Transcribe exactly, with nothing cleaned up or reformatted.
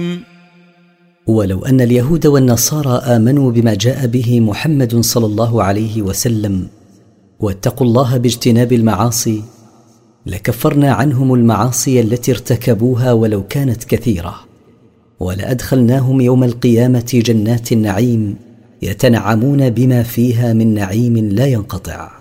ولو أن اليهود والنصارى آمنوا بما جاء به محمد صلى الله عليه وسلم واتقوا الله باجتناب المعاصي لكفرنا عنهم المعاصي التي ارتكبوها ولو كانت كثيرة، ولأدخلناهم يوم القيامة جنات النعيم يتنعمون بما فيها من نعيم لا ينقطع.